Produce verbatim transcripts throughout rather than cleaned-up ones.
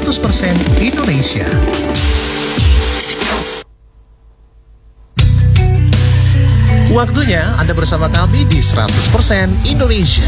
seratus persen Indonesia. Waktunya Anda bersama kami di seratus persen Indonesia.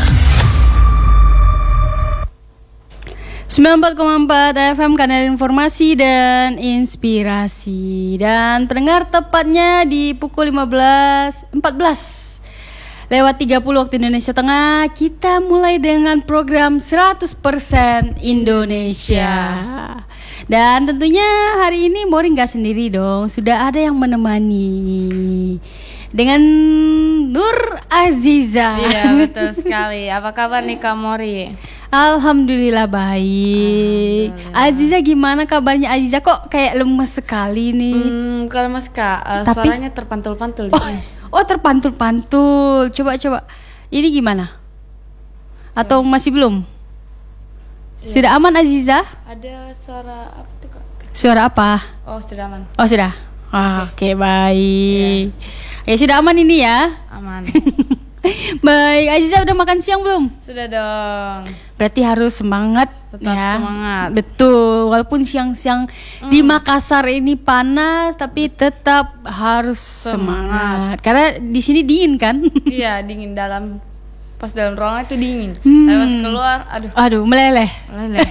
sembilan puluh empat koma empat F M, kanal informasi dan inspirasi. Dan pendengar, tepatnya di pukul lima belas empat belas lewat tiga puluh waktu Indonesia Tengah, kita mulai dengan program seratus persen Indonesia. Dan tentunya hari ini Mori gak sendiri dong, sudah ada yang menemani dengan Nur Aziza. Iya, betul sekali. Apa kabar nih Kak Mori? Alhamdulillah baik. Alhamdulillah. Aziza, gimana kabarnya Aziza? Kok kayak lemes sekali nih? Hmm, kalau Mas Kak, uh, Tapi, suaranya terpantul-pantul. Oh, oh terpantul-pantul. Coba coba. Ini gimana? Atau hmm. masih belum? Ya. Sudah aman Aziza? Ada suara apa tuh Kak? Suara apa? Oh, sudah aman. Oh, sudah. Ah, oke, okay. okay, baik. Ya. Oke, sudah aman ini ya? Aman. Baik, Aziza udah makan siang belum? Sudah dong. Berarti harus semangat. Tetap ya. Semangat. Betul, walaupun siang-siang hmm. di Makassar ini panas, tapi tetap harus semangat. semangat. Karena di sini dingin kan? Iya, dingin dalam. Pas dalam ruangan itu dingin. Hmm. Tapi pas keluar, aduh. Aduh, meleleh. Meleleh.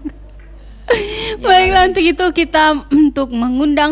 Baiklah, untuk itu kita untuk mengundang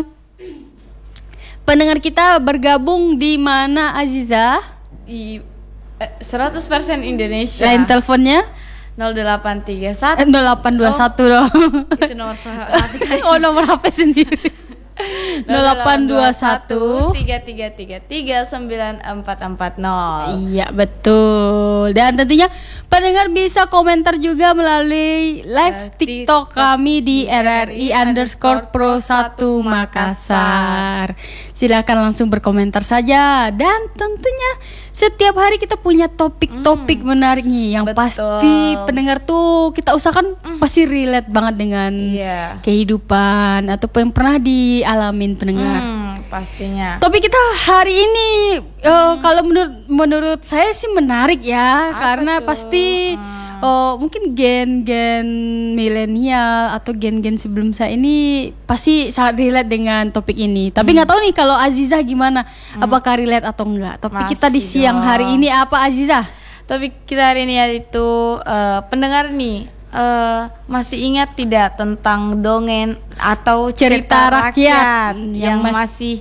pendengar kita bergabung di mana Aziza? Di eh, seratus persen Indonesia. Lain teleponnya nol delapan tiga satu eh, nol delapan dua satu oh, dong. Itu nomor H P. Oh, nomor H P sendiri. nol delapan dua satu tiga tiga tiga tiga sembilan empat empat nol. Iya, betul. Dan tentunya pendengar bisa komentar juga melalui live uh, TikTok kami di R R I underscore pro satu Makassar. Silakan langsung berkomentar saja. Dan tentunya setiap hari kita punya topik-topik hmm, menarik nih, yang betul. Pasti pendengar tuh kita usahakan hmm. pasti relate banget dengan yeah. kehidupan ataupun yang pernah dialamin pendengar. Hmm, pastinya. Topik kita hari ini hmm. uh, kalau menurut menurut saya sih menarik ya. Apa karena tuh? Pasti hmm. Oh, mungkin gen-gen milenial atau gen-gen sebelum saya ini pasti sangat relate dengan topik ini. Tapi nggak hmm. tahu nih kalau Aziza gimana, hmm. apakah relate atau enggak? Topik Masih kita di siang dong. Hari ini apa Aziza? Topik kita hari ini yaitu uh, pendengar nih uh, masih ingat tidak tentang dongeng atau cerita, cerita rakyat, rakyat yang, yang masih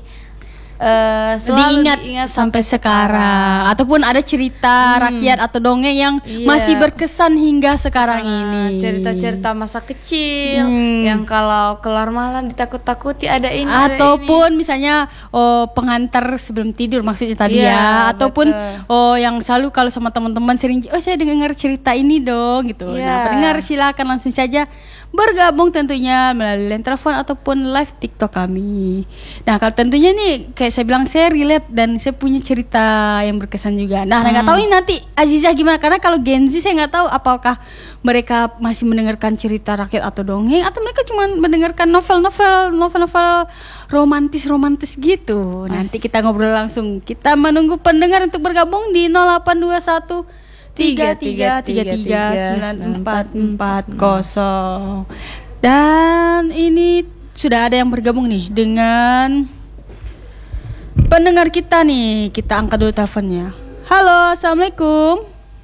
Uh, selalu diingat, diingat sampai sekarang, ataupun ada cerita hmm. rakyat atau dongeng yang yeah. masih berkesan hingga sekarang nah, ini. Cerita-cerita masa kecil hmm. yang kalau keluar malam ditakut-takuti ada ini ataupun ada ini. Misalnya oh, pengantar sebelum tidur maksudnya tadi yeah, ya, ataupun betul. Oh yang selalu kalau sama teman-teman sering oh saya dengar cerita ini dong gitu. Yeah. Nah, pendengar silakan langsung saja bergabung tentunya melalui line telepon ataupun live TikTok kami. Nah, kalau tentunya nih kayak saya bilang saya relate dan saya punya cerita yang berkesan juga. Nah, hmm. nggak tahu nih nanti Aziza gimana, karena kalau Gen Z saya nggak tahu apakah mereka masih mendengarkan cerita rakyat atau dongeng atau mereka cuma mendengarkan novel-novel novel-novel romantis-romantis gitu. Mas. Nanti kita ngobrol langsung. Kita menunggu pendengar untuk bergabung di nol delapan dua satu tiga tiga tiga tiga sembilan empat empat nol. Dan ini sudah ada yang bergabung nih dengan pendengar kita nih. Kita angkat dulu teleponnya. Halo, assalamualaikum.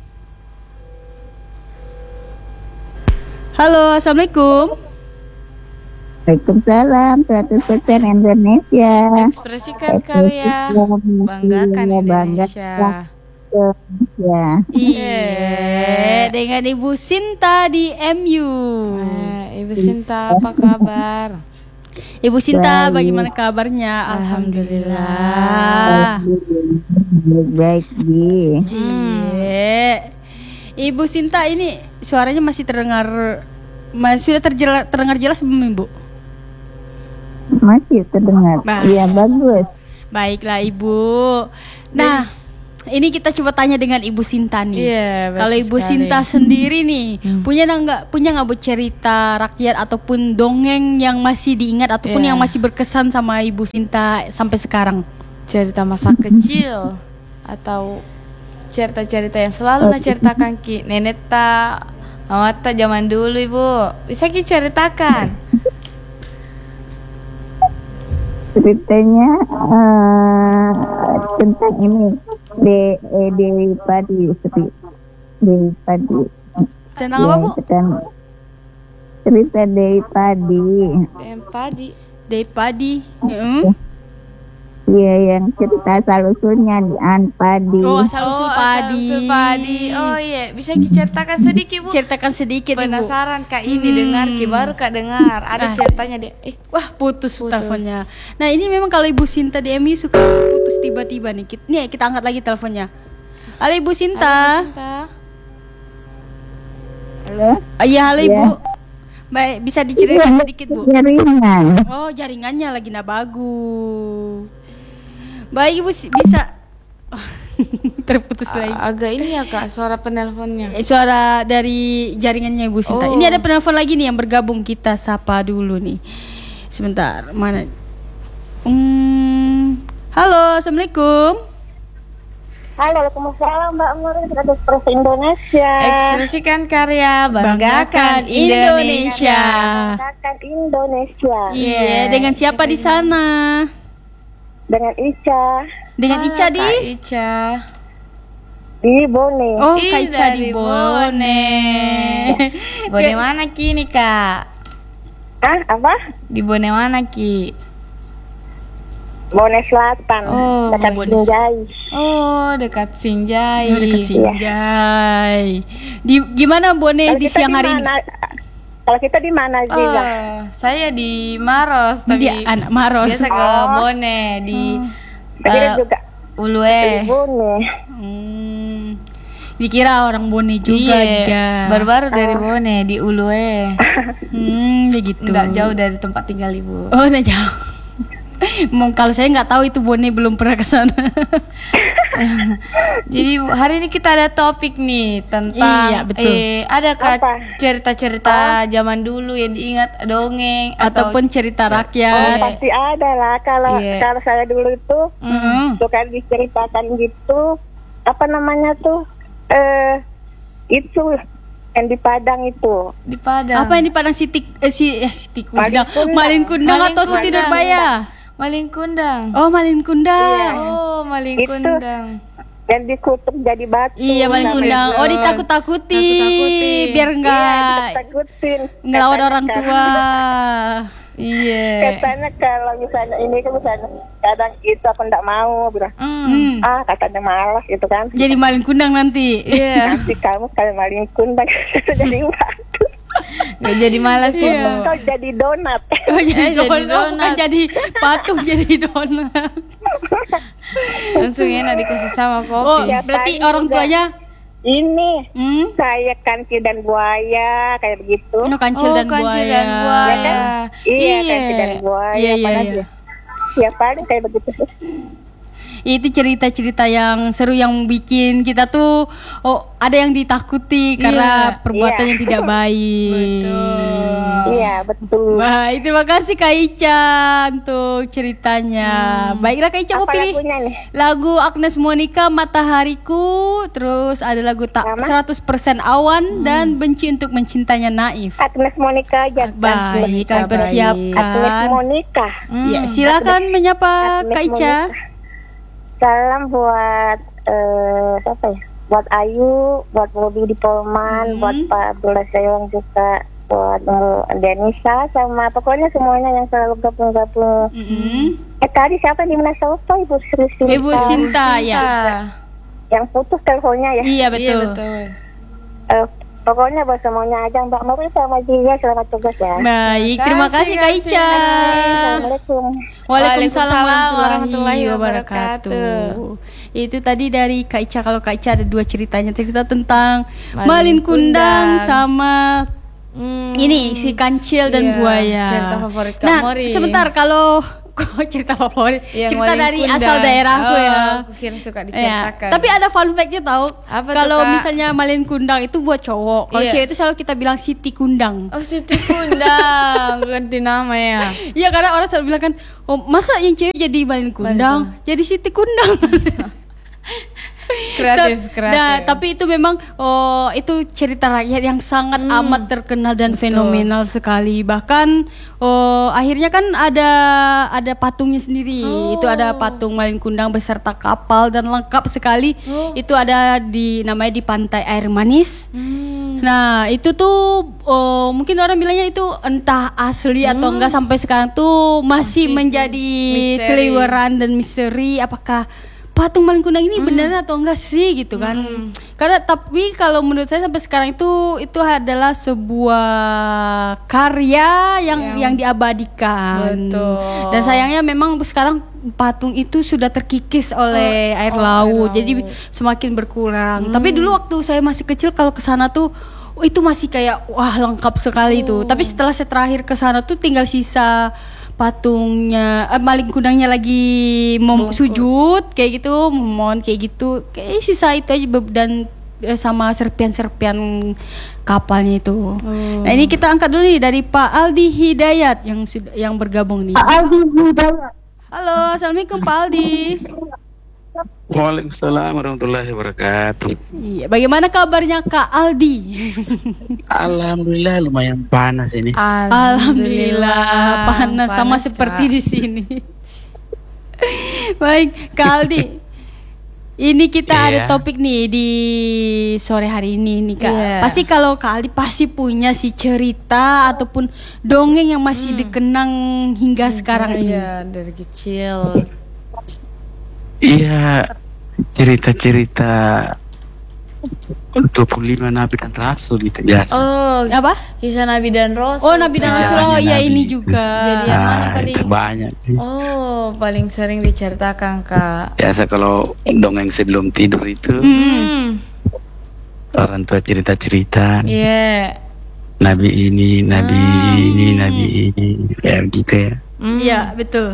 Halo, assalamualaikum. Waalaikumsalam, seratus persen Indonesia. Ekspresikan karya, banggakan Indonesia. Ya. Iya, dengan Ibu Sinta di M U. Eh, Ibu Sinta, apa kabar? Ibu Sinta, bagaimana kabarnya? Alhamdulillah. Baik, Bi. Iya. Ibu Sinta ini suaranya masih terdengar, masih sudah terjela, terdengar jelas belum, Ibu? Masih terdengar. Iya, bagus. Baiklah, Ibu. Nah, ini kita coba tanya dengan Ibu Sinta nih. Yeah, kalau Ibu sekali. Sinta sendiri nih, hmm. punya nggak punya nggak bu cerita rakyat ataupun dongeng yang masih diingat ataupun yeah. yang masih berkesan sama Ibu Sinta sampai sekarang? Cerita masa kecil atau cerita-cerita yang selalu nak ceritakan ki nenek ta Amata zaman dulu Ibu. Bisa Ki ceritakan? Ceritanya eh, tentang ini de eh, Dewi Padi seperti Dewi Padi. Tentang apa, Bu? Tentang cerita Dewi Padi. Dem padi. Dari padi. Hmm? Iya, yang cerita salusulnya di An Padi. Oh, asal usul padi. asal-usul padi. Oh iya, bisa Ki ceritakan sedikit Bu? Ceritakan sedikit, Ibu. Penasaran Kak ini Hmm. dengar Ki baru Kak dengar. Ada Ah. ceritanya deh. Eh, Wah, putus, Putus. teleponnya. Nah, ini memang kalau Ibu Sinta di M I suka putus tiba-tiba nih. Kita, nih, kita angkat lagi teleponnya. Halo Ibu Sinta. Cinta. Halo? Ah, iya, halo Iya. Ibu. Baik, bisa diceritakan sedikit, Bu? Jaringan. Oh, jaringannya lagi nggak bagus. Baik, Ibu si- bisa terputus lagi. A- agak ini ya Kak suara penelponnya. Eh, Suara dari jaringannya Ibu Sinta. Oh. Ini ada penelpon lagi nih yang bergabung, kita sapa dulu nih. Sebentar, mana? Hmm. Halo, assalamualaikum. Halo, Waalaikumsalam Mbak Nur, seratus persen Indonesia. Ekspresikan karya, banggakan Banggakan Indonesia. Banggakan Indonesia. Iya, dengan siapa di sana? Dengan Ica Dengan Halo, Ica di? Kak Ica. di Bone. Oh, Ih, Kak Ica di dari Bone. Bone mana Ki nih Kak? Ah, apa? Di Bone mana Ki? Bone Selatan. Oh, dekat Bone Sinjai. Oh, dekat Sinjai. Oh, dekat Sinjai. Di gimana Bone Kalau di kita siang hari ini? mana? Kalau kita di mana Oh, juga? saya di Maros tapi Dia anak Maros. biasa ke Oh. Bone di Tadi eh, juga di Ulue. Bone. Hmm. Dikira orang Bone juga Iya, Jija. baru-baru dari Bone di Ulue. Hmm, begitu. Nggak jauh dari tempat tinggal Ibu. Oh, nggak jauh. Mau kalau saya nggak tahu itu Bone, belum pernah ke sana. Jadi hari ini kita ada topik nih tentang Iya, betul. eh adakah Apa? cerita-cerita zaman dulu yang diingat dongeng atau Ataupun cerita Oh, rakyat. pasti ada lah. Kalau Iya. kalau saya dulu itu Hmm. suka diceritakan gitu. Apa namanya tuh? Eh, itu yang di Padang itu. di Padang? Apa yang di Padang Siti eh, si eh, Siti Kundang, Malin Kundang. Malin Kundang Malin atau Siti Kundang. Nurbaya? Malin Kundang. Oh, Malin Kundang. Oh, Malin Itu. Kundang. Yang dikutuk jadi batu. Iya, Malin namanya. Kundang. Oh, Betul. ditakut-takuti Takut-takuti. biar Iya, enggak ditakutin. ngelawan Katanya orang kan- tua. Iya. Katanya kalau misalnya ini kan misalnya kadang itu apa enggak mau bilang, Hmm. Hmm. ah katanya malas gitu kan. Jadi Malin Kundang nanti. Iya. Nanti kamu kayak Malin Kundang jadi batu. Nggak jadi malas Iya. Ibu. Kau jadi donat. Oh, jadi, Eh, jadi donat, oh, bukan donat. jadi patung, jadi donat. Langsung enak dikasih sama Oh, kopi. Ya, berarti paling orang juga. tuanya Ini hmm? saya kancil dan buaya kayak begitu. Oh, kancil Oh, dan kancil buaya. dan buaya. Ya kan? Iya, kancil dan buaya. Iya, iya, apalagi iya. ya? Ya paling kayak begitu sih. Itu cerita-cerita yang seru yang bikin kita tuh oh ada yang ditakuti karena Iya. perbuatan Iya. yang tidak baik. Betul. Iya betul. Baik, terima kasih Kak Ica untuk ceritanya. Baiklah Kak Ica, mau Apa pilih lagunya nih? lagu Agnes Monica Matahariku, terus ada lagu tak Sama? seratus persen Awan dan Benci untuk Mencintanya Naif. Agnes Monica aja. Baik, kami baik. Agnes persiapkan. Monica. Ya, silakan menyapa Agnes Kak Ica. Monica. Salam buat eh siapa ya? Buat Ayu, buat Bobi di Polman, Hmm. buat Pak Abdullah Sayong juga, buat Mbak Denisa, sama pokoknya semuanya yang selalu gabung-gabung. Mm-mm. Eh tadi siapa di mana Soto Ibu Sri Sinta? Ibu Sinta ya. Yang putus teleponnya ya. Iya Iya betul. betul. Eh, pokoknya buat semuanya aja Mbak Nurul sama dia selamat tugas ya. Baik, terima kasih Kak Kasih, Ica. Assalamualaikum. Waalaikumsalam Waalaikumsalam warahmatullahi warahmatullahi wabarakatuh. Itu tadi dari Kak Ica. Kalau Kak Ica ada dua ceritanya, cerita tentang Malin Malin Kundang Kundang. sama Hmm. ini si kancil dan Iya, buaya. cerita favorit Kak Nah, Mori. sebentar kalau kok cerita favorit, Yang cerita Malin dari Kundang. asal daerahku Oh, ya. aku kira suka Ya, diceritakan. tapi ada fun fact-nya tahu. Apa tuh, Kalau Kak? misalnya Malin Kundang itu buat cowok, kalau Iya. cewek itu selalu kita bilang Siti Kundang. Oh, Siti Kundang ganti nama ya. Iya, karena orang selalu bilang kan, oh masa yang cewek jadi Malin Kundang, jadi Siti Kundang. Kreatif, kreatif. Nah, tapi itu memang oh itu cerita rakyat yang sangat hmm. amat terkenal dan betul. Fenomenal sekali. Bahkan oh akhirnya kan ada ada patungnya sendiri. Oh. Itu ada patung Malin Kundang beserta kapal dan lengkap sekali. Oh. Itu ada di namanya di Pantai Air Manis. Hmm. Nah, itu tuh oh, mungkin orang bilangnya itu entah asli hmm. atau enggak, sampai sekarang tuh masih, masih menjadi seliweran dan misteri apakah patung Malin Kundang ini hmm. beneran atau enggak sih gitu kan. Hmm. Karena tapi kalau menurut saya sampai sekarang itu itu adalah sebuah karya yang yang, yang diabadikan. Betul. Dan sayangnya memang sekarang patung itu sudah terkikis oleh oh, air, oh, laut, air laut. Jadi semakin berkurang. Hmm. Tapi dulu waktu saya masih kecil kalau ke sana tuh oh, itu masih kayak wah lengkap sekali oh. tuh. Tapi setelah saya terakhir ke sana tuh tinggal sisa patungnya, eh, Malin Kundangnya lagi mem- sujud kayak gitu, memohon kayak gitu, kayak sisa itu aja dan eh, sama serpian-serpian kapalnya itu. Oh. Nah ini kita angkat dulu nih dari Pak Aldi Hidayat yang sudah yang bergabung nih. Pak Aldi Hidayat. Halo, assalamualaikum Pak Aldi. Waalaikumsalam warahmatullahi wabarakatuh. Iya, bagaimana kabarnya Kak Aldi? Alhamdulillah lumayan panas ini. Alhamdulillah, Alhamdulillah panas, panas sama Kak. Seperti di sini. Baik, Kak Aldi. Ini kita yeah. ada topik nih di sore hari ini nih Kak. Yeah. Pasti kalau Kak Aldi pasti punya si cerita ataupun dongeng yang masih hmm. dikenang hingga hmm, sekarang ini. Iya, dari kecil. Iya, cerita-cerita dua puluh lima Nabi dan Rasul itu biasa. Oh, apa? Kisah Nabi dan Rasul. Oh, Nabi dan Rasul. Oh, iya ini juga. Jadi yang mana ah, paling itu banyak. Oh, paling sering diceritakan Kak. Biasa kalau dongeng sebelum tidur itu. Hmm. Orang tua cerita-cerita. Iya. Yeah. Nabi ini, Nabi hmm. ini, Nabi ini, kayak gitu ya. Iya, hmm. betul.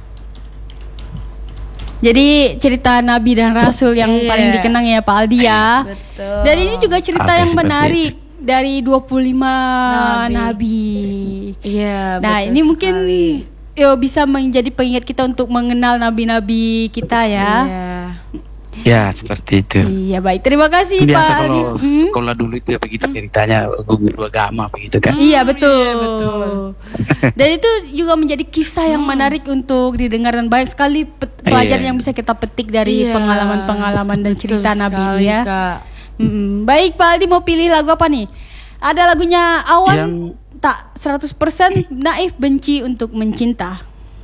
Jadi cerita Nabi dan Rasul yang yeah. paling dikenang ya Pak Aldi ya. Betul. Dan ini juga cerita Apa yang menarik itu? Dari dua puluh lima Nabi. Iya. Nah ini sekali. Mungkin yo, bisa menjadi pengingat kita untuk mengenal Nabi-Nabi kita ya. Iya. Ya seperti itu. Iya baik, terima kasih biasa Pak Aldi. Kalau hmm? sekolah dulu itu ya kita ceritanya guru agama begitu kan. Iya betul. Iya, betul. Dan itu juga menjadi kisah yang hmm. menarik untuk didengar dan banyak sekali pet- pelajaran iya. yang bisa kita petik dari iya. pengalaman-pengalaman dan cerita betul Nabi sekali, ya. Hmm. Baik Pak Aldi mau pilih lagu apa nih? Ada lagunya Awan yang... tak seratus persen naif benci untuk mencinta.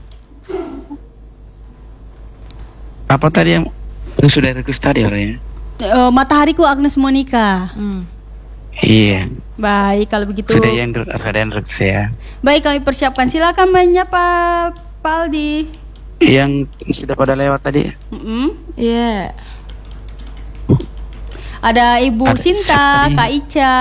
Apa tadi yang itu sudah request tadi orangnya? Uh, Matahariku Agnes Monica. Hmm. Iya. Baik kalau begitu. Sudah yang Raden request ya. Baik kami persiapkan. Silakan menyapa Pak Aldi. Yang sudah pada lewat tadi. Iya. Mm-hmm. Yeah. Ada Ibu Ada Sinta, Kak Ica.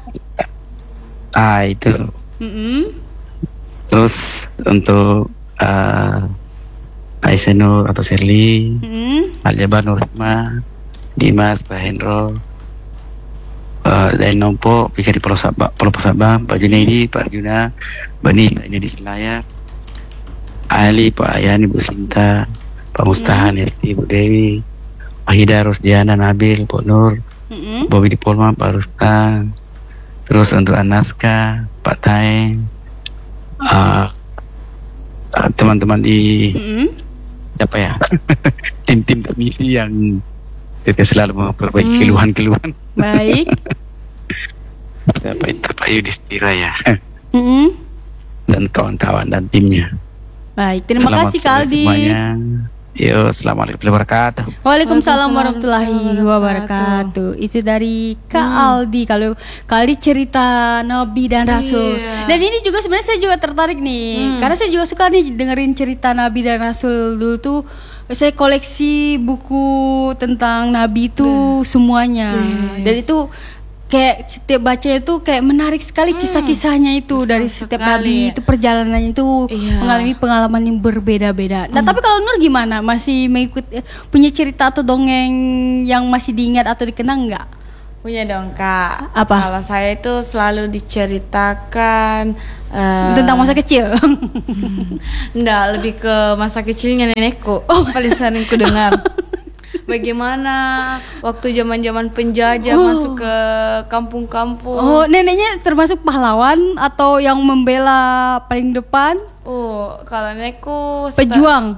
Ah itu. Mm-hmm. Terus untuk uh, Aisenur atau Sherly, mm-hmm. Aljabar Nurhima, Dimas, Pak Hendro, uh, dan Nompo, Pikir di Pulau Sabang, Pulau Sabang, Pak Junaidi, Pak Juna, Bani, Pak ini di Selayar, Ali, Pak Ayani, Bu Sinta, Pak Mustahan, mm-hmm. Ibu Dewi, Pak Hida, Rosdiana, Nabil, Pak Nur, mm-hmm. Bobi di Polma, Pak Rustan, terus untuk Anaska, Pak Taeng, uh, uh, teman-teman di mm-hmm. apa ya tim-tim komisi yang setiap selalu memperbaiki hmm. keluhan-keluhan. Baik. Apa itu Pak Yudhistira ya. Mm-hmm. Dan kawan-kawan dan timnya. Baik, terima Selamat kasih Kak Aldi. Yo, assalamualaikum warahmatullahi wabarakatuh. Waalaikumsalam warahmatullahi wabarakatuh. Itu dari Kak hmm. Aldi. Kalau Kak Aldi cerita Nabi dan Rasul. Iya. Dan ini juga sebenarnya saya juga tertarik nih, hmm. karena saya juga suka nih dengerin cerita Nabi dan Rasul. Dulu tuh saya koleksi buku tentang Nabi itu Beh. semuanya. Beh. Dan itu kayak setiap baca itu kayak menarik sekali hmm. kisah-kisahnya itu Kisah dari setiap sekali. Nabi itu perjalanannya itu iya. mengalami pengalaman yang berbeda-beda. Nah, hmm. tapi kalau Nur gimana? Masih mengikuti punya cerita atau dongeng yang masih diingat atau dikenang nggak? Punya dong Kak. Apa? Kalau saya itu selalu diceritakan uh, tentang masa kecil. Enggak, lebih ke masa kecilnya nenekku. Oh, paling sering ku dengar. bagaimana waktu zaman-zaman penjajah Oh. masuk ke kampung-kampung. Oh, neneknya termasuk pahlawan atau yang membela paling depan? Oh, kalau nenekku suka Pejuang.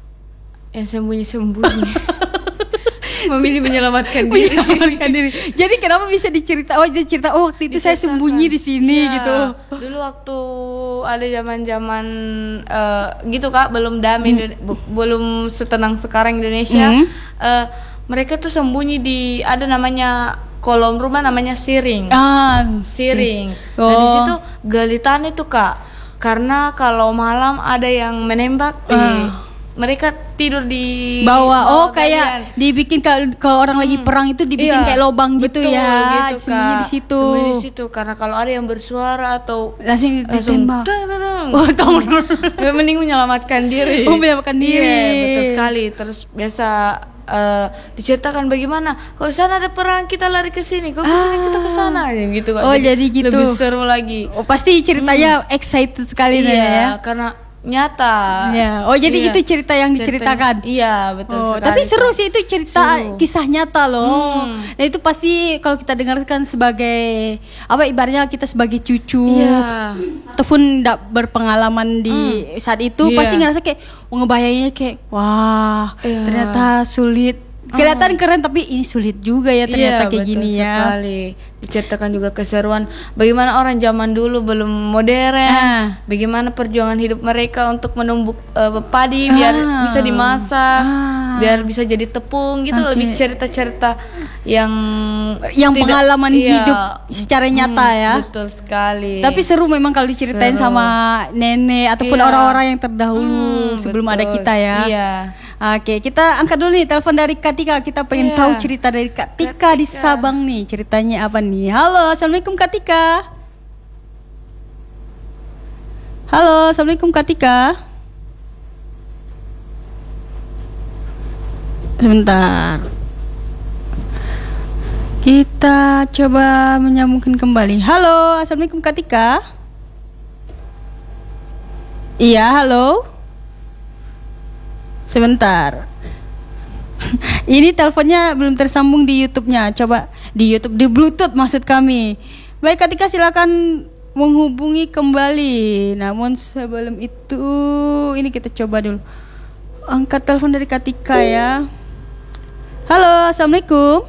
yang sembunyi-sembunyi. Memilih menyelamatkan diri. Menyelamatkan diri. Jadi kenapa bisa dicerita? Oh, dia cerita oh waktu itu saya sembunyi di sini Iya. gitu. Dulu waktu ada zaman-zaman eh, gitu Kak, belum damai, Hmm. Indone- bu- belum setenang sekarang Indonesia. Hmm. eh, mereka tuh sembunyi di ada namanya kolom rumah namanya siring. Ah, Siring. Oh. Nah, di situ galitan itu Kak. Karena kalau malam ada yang menembak, eh, Ah. mereka tidur di bawa oh bawah kayak galian. dibikin kalau kalau orang lagi perang itu dibikin Iya, kayak lobang gitu betul, ya, gitu, sembunyi Kak. di situ. Sembunyi di situ karena kalau ada yang bersuara atau Langsung langsung ditembak. tung, tung, tung. Oh, tong. Ya, mending menyelamatkan diri. Oh, menyelamatkan diri. Iya, betul sekali. Terus biasa eh, diceritakan bagaimana kalau di sana ada perang kita lari ke sini, kalau ke sini kita ke sana, gitu Kak. Oh, jadi gitu. Lebih seru lagi. Oh, pasti ceritanya excited sekali Iya, Nenek ya. karena nyata. Iya. Oh, jadi Iya. itu cerita yang diceritakan. Ceritanya- Iya, betul Oh, sekali. tapi seru Kak. sih itu cerita Seru. kisah nyata loh. Hmm. Nah itu pasti kalau kita dengarkan sebagai apa ibaratnya kita sebagai cucu Iya. ataupun tidak berpengalaman di saat itu Iya. pasti ngerasa kayak oh, ngebayanginnya kayak wah Iya. ternyata sulit. Kelihatan keren tapi ini sulit juga ya ternyata Iya, kayak betul gini ya. sekali. Diceritakan juga keseruan bagaimana orang zaman dulu belum modern, Ah. bagaimana perjuangan hidup mereka untuk menumbuk eh, padi biar Ah. bisa dimasak, Ah. biar bisa jadi tepung gitu. Oke. Lebih cerita-cerita yang Yang tidak- pengalaman iya. hidup secara nyata Hmm, ya. Betul sekali. Tapi seru memang kalau diceritain Seru. sama nenek ataupun Iya. orang-orang yang terdahulu Hmm, sebelum betul. ada kita ya. Iya. Oke, kita angkat dulu nih telepon dari Kak Tika. Kita pengen Iya. tahu cerita dari Kak Tika di Sabang nih. Ceritanya apa nih? Halo, assalamualaikum Kak Tika. Halo, assalamualaikum Kak Tika. Sebentar. Kita coba menyambungkan kembali. Halo, assalamualaikum Kak Tika. Iya, halo. Sebentar. Ini teleponnya belum tersambung di YouTube-nya. Coba di YouTube, di Bluetooth maksud kami. Baik Kak Tika, silakan menghubungi kembali. Namun sebelum itu ini kita coba dulu. Angkat telepon dari Kak Tika ya. Halo, assalamualaikum.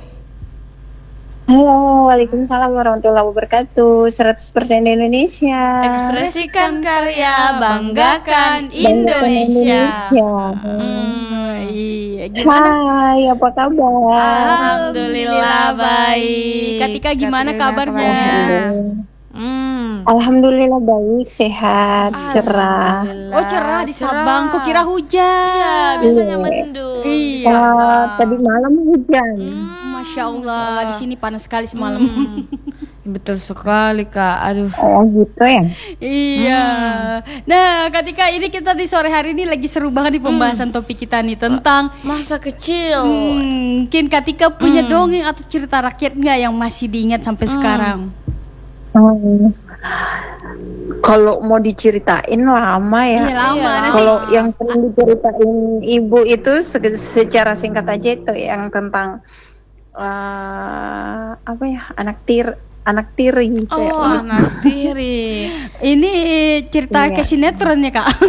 Halo, waalaikumsalam warahmatullahi wabarakatuh. seratus persen Indonesia. Ekspresikan karya, banggakan Indonesia. Hmm. Iya, gimana? Hai, apa kabar? Alhamdulillah baik. Kak Tika gimana Kak Tika, kabarnya? Hmm. Alhamdulillah baik, sehat, cerah. Oh cerah di Sabang, kok kira hujan? Iya, biasanya mendung. Iya. Eh, tadi malam hujan. Masya Allah, di sini panas sekali semalam. Betul sekali Kak. Aduh. Oh gitu ya. Iya. Nah, ketika ini kita di sore hari ini lagi seru banget di pembahasan topik kita nih tentang Masa kecil. hmm, mungkin Katika punya dongeng atau cerita rakyat nggak yang masih diingat sampai sekarang? Hmm. Kalau mau diceritain lama ya. Iya, lama. Nanti Kalau yang sering diceritain ibu itu se- secara singkat aja itu yang tentang eh, apa ya, anak tir anak tiri gitu ya. Oh, anak tiri. ini cerita Iya. kayak sinetron ya Kak?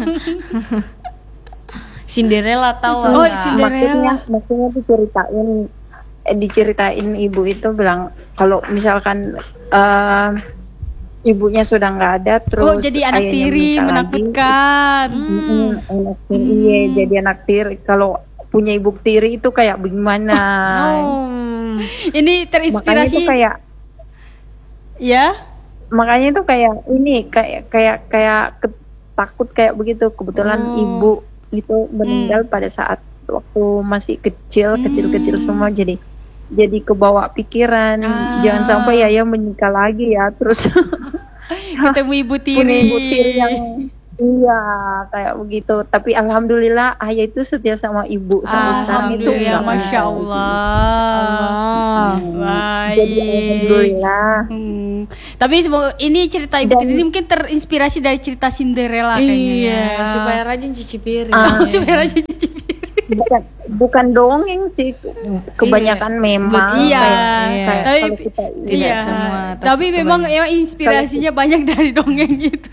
Cinderella tahu Oh, nggak? Cinderella. Maksudnya, maksudnya diceritain eh, diceritain ibu itu bilang kalau misalkan eh, ibunya sudah nggak ada, terus Oh jadi anak ayahnya tiri menikah lagi. menakutkan. Mm-mm, anak tiri, iya, jadi anak tiri. Kalau punya ibu tiri itu kayak bagaimana? Oh. Ini Makanya terinspirasi itu kayak ya? makanya itu kayak ini kayak kayak kayak ke- takut kayak begitu. Kebetulan Oh. ibu itu meninggal pada saat waktu masih kecil, kecil-kecil semua, jadi jadi kebawa pikiran Ah. jangan sampai ya menikah lagi ya, terus Ketemu ibu tiri. punya ibu tiri yang iya kayak begitu. Tapi alhamdulillah ayah itu setia sama ibu sampai sekarang itu Alhamdulillah, nggak masya mau. Allah. Baik. Jadi alhamdulillah. Hmm. Tapi semoga ini cerita ibu tiri ini mungkin terinspirasi dari cerita Cinderella kayaknya. Iya, ya. supaya rajin cuci piring. Ah. Oh, supaya rajin cuci piring. bukan bukan dongeng sih, kebanyakan memang Iya, kayak, iya. kayak Tapi kalau kita Tidak iya. semua, Tapi, tapi memang kebanyakan. emang inspirasinya banyak dari dongeng gitu.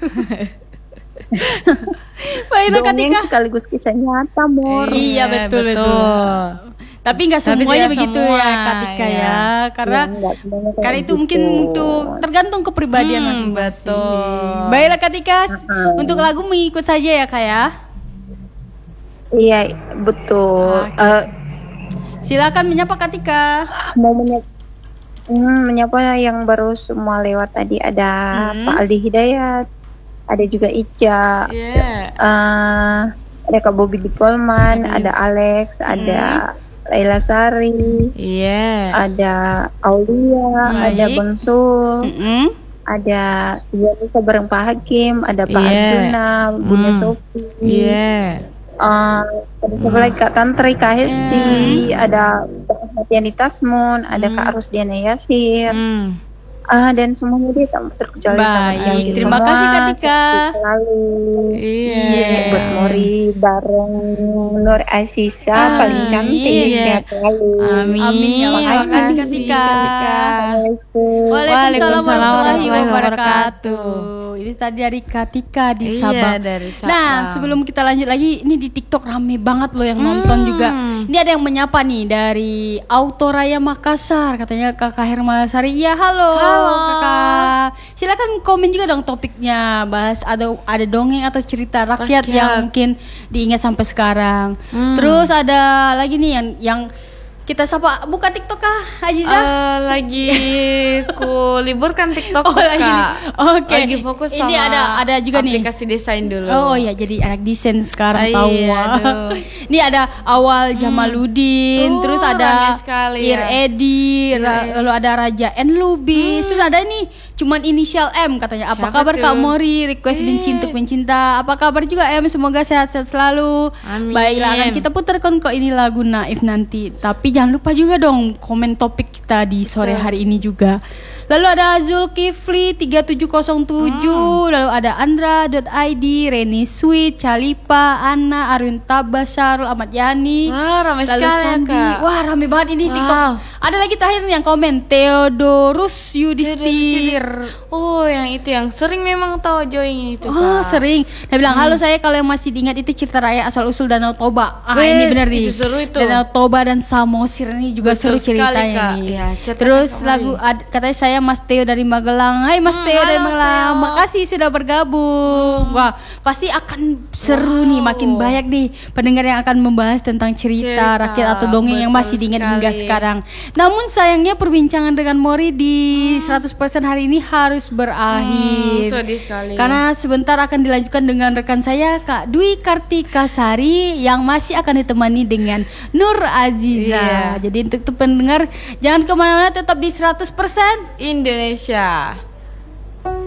Baiklah dongeng ketika sekaligus kisah nyata, Mor. Iya, betul, betul. Tapi nggak Tapi semuanya tidak begitu semua, ya Katika iya. ya, karena Iya, enggak semuanya kayak karena itu gitu. mungkin untuk tergantung kepribadian Hmm, masing-masing. betul. Baiklah Katika, Uh-uh. untuk lagu mengikut saja ya Kak ya. Iya, betul. Oke. Eh, Silakan menyapa Katika. mau menyapa, hmm, menyapa yang baru semua lewat tadi, ada Hmm. Pak Aldi Hidayat, ada juga Ica, Iya. eh, ada Kak Bobby di Polman, ada Alex, ada Laila Sari, Iya. ada Aulia, Baik. ada Bang Sul, Mm-mm. ada Yanisa bareng Pak Hakim, ada Pak Iya. Arjuna, Bunda Hmm. Sofi, Iya. eh, ada siapa lagi, Kak Tantri, Kak Hesti, ada Kak Matiani Tasmun, ada Kak Rusdiana Yasir, Hmm. ah, dan semuanya dia tak terkecuali sama Baik, siang terima semua. kasih, Kak Tika. Sukses selalu. Iya. Buat Mori bareng Nur Asisa Ah, paling cantik, iya. sehat selalu. Amin. Amin ya Allah. Terima Terima kasih, kasih, Katika. Katika. Assalamualaikum. Waalaikumsalam warahmatullahi warahmatullahi wabarakatuh. Ini tadi dari Katika di Iya, Sabang. dari Sabang. Nah, sebelum kita lanjut lagi, ini di TikTok rame banget loh yang nonton juga. Ini ada yang menyapa nih dari Autoraya Makassar, katanya Kakak Hermalasari. Iya, halo, Halo. Kakak. Silakan komen juga dong topiknya, bahas ada ada dongeng atau cerita rakyat, Rakyat. yang mungkin diingat sampai sekarang. Hmm. Terus ada lagi nih yang yang kita sapa, buka TikTok kah, Aziza? Eh, lagi ku liburkan TikTok Oh, lagi Kak. nih. Oke. Lagi fokus Ini sama ada ada juga nih. aplikasi desain dulu. Oh ya, jadi anak desain sekarang Ah, tahu. iya, Wah. aduh. Ini ada Awal Jamaludin, Uh, terus rame ada sekali Ir ya. Edi, ra- lalu ada Raja N Lubis, terus ada ini cuman inisial M katanya. Apa Siapa kabar tuh? Kak Mori? Request benci untuk mencinta. Apa kabar juga M? Semoga sehat-sehat selalu. Amin. Baiklah, akan kita putarkan kok ini lagu Naif nanti. Tapi jangan lupa juga dong komen topik kita di sore hari ini juga. Lalu ada Zulkifli tiga tujuh nol tujuh, lalu ada Andra.id, Reni Sweet, Calipa, Anna, Arwin Tabas, Syarul, Ahmad Yani. Wah, ramai Lalu sekali ya, Sandi. Kak. Wah, rame banget ini Wow. TikTok. Ada lagi terakhir nih yang komen Theodorus Yudhistir. Oh, yang itu yang sering memang tahu join itu, Oh, Kak. sering. Dia bilang, halo saya, kalau yang masih diingat itu cerita rakyat asal usul Danau Toba. Ah, Wes, ini benar nih. itu seru itu. Danau Toba dan Samosir ini juga Betul seru ceritanya sekali, Kak. nih. Ya, ceritakan Terus kembali. lagu ad- katanya saya Mas Theo dari Magelang. Hai Mas Hmm, Theo dari halo, Mas Magelang. Theo. Makasih sudah bergabung. Wah, pasti akan seru Wow. nih, makin banyak nih pendengar yang akan membahas tentang cerita, Cerita, rakyat atau dongeng yang betul masih diingat hingga sekali. sekarang. Namun sayangnya perbincangan dengan Mori di seratus persen hari ini harus berakhir. Hmm, sedih sekali. Karena sebentar akan dilanjutkan dengan rekan saya Kak Dwi Kartika Sari yang masih akan ditemani dengan Nur Aziza. Iya. Jadi untuk tuh pendengar jangan kemana-mana, tetap di seratus persen Indonesia.